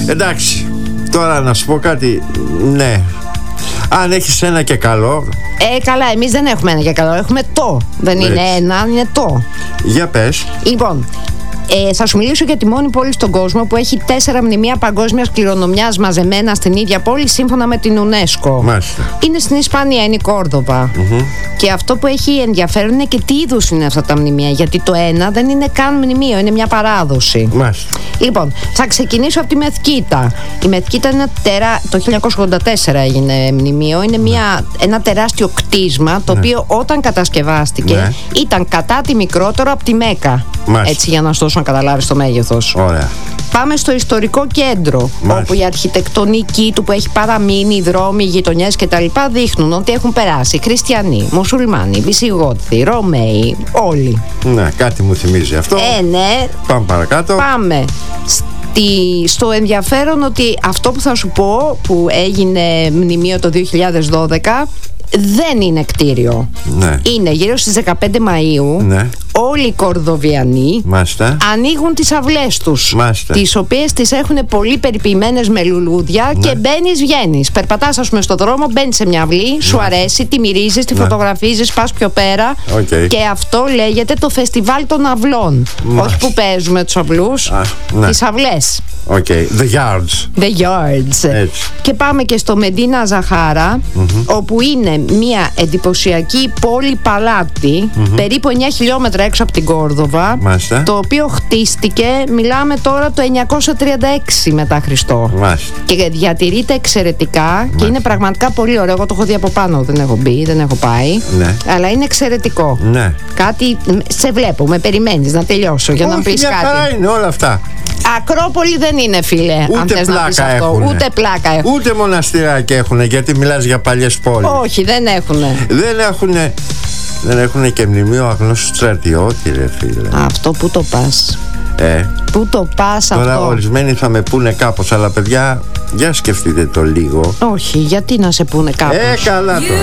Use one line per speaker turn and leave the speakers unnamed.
Εντάξει, τώρα να σου πω κάτι. Ναι, αν έχεις ένα και καλό.
Καλά, εμείς δεν έχουμε ένα και καλό. Έχουμε το. Δεν είναι ένα, είναι το.
Για πες.
Λοιπόν, θα σου μιλήσω για τη μόνη πόλη στον κόσμο που έχει 4 μνημεία παγκόσμιας κληρονομιάς μαζεμένα στην ίδια πόλη σύμφωνα με την UNESCO.
Μάλιστα.
Είναι στην Ισπανία, είναι η Κόρδοβα. Και αυτό που έχει ενδιαφέρον είναι και τι είδους είναι αυτά τα μνημεία. Γιατί το ένα δεν είναι καν μνημείο, είναι μια παράδοση.
Μάλιστα.
Λοιπόν, θα ξεκινήσω από τη Μεθκίτα. Η Μεθκίτα είναι το 1984 έγινε μνημείο. Είναι ένα τεράστιο κτίσμα το οποίο όταν κατασκευάστηκε ήταν κατά τη μικρότερο από τη Μέκα.
Μάλιστα.
Έτσι, για να σου δώσω να καταλάβεις το μέγεθος.
Ωραία.
Πάμε στο ιστορικό κέντρο, όπου η αρχιτεκτονική του που έχει παραμείνει, οι δρόμοι, οι γειτονιές κτλ. Δείχνουν ότι έχουν περάσει χριστιανοί, μουσουλμάνοι, Βυσιγότοι, Ρωμαίοι, όλοι.
Ναι, κάτι μου θυμίζει αυτό.
Ναι.
Πάμε παρακάτω.
Πάμε. Στο ενδιαφέρον ότι αυτό που θα σου πω που έγινε μνημείο το 2012 δεν είναι κτίριο.
Ναι.
Είναι γύρω στις 15 Μαΐου.
Ναι.
Όλοι οι Κορδοβιανοί ανοίγουν τις αυλές τους, τις οποίες τις έχουν πολύ περιποιημένες με λουλούδια και μπαίνεις, βγαίνεις. Περπατάς, ας πούμε, στο δρόμο, μπαίνεις σε μια αυλή, σου αρέσει, τη μυρίζεις, τη φωτογραφίζεις, πας πιο πέρα. Και αυτό λέγεται το φεστιβάλ των αυλών. Όχι που παίζουμε τους αυλούς, τις αυλές.
The Yards.
The Yards.
Έτσι.
Και πάμε και στο Μεντίνα Ζαχάρα, όπου είναι μια εντυπωσιακή πόλη παλάτι, περίπου 9 χιλιόμετρα έξω από την Κόρδοβα, το οποίο χτίστηκε, μιλάμε τώρα, το 936 μετά Χριστό. Και διατηρείται εξαιρετικά και είναι πραγματικά πολύ ωραίο. Εγώ το έχω δει από πάνω, δεν έχω μπει, δεν έχω πάει, αλλά είναι εξαιρετικό. Κάτι, σε βλέπω, με περιμένεις να τελειώσω για να μου πεις κάτι.
Χαρά είναι όλα αυτά.
Ακρόπολη δεν είναι, φίλε.
Ούτε
αν θες
πλάκα
να πεις αυτό.
έχουνε.
Ούτε πλάκα έχουν.
Ούτε μοναστηράκι έχουνε, γιατί μιλάς για παλιές πόλεις.
Όχι, δεν έχουνε.
Δεν έχουνε και μνημείο αγνώστου στρατιώτη, ρε φίλε.
Αυτό που το πας. Πού το πας αυτό.
Τώρα ορισμένοι θα με πούνε κάπως, αλλά παιδιά, για σκεφτείτε το λίγο.
Όχι, γιατί να σε πούνε κάπως.
Καλά τώρα.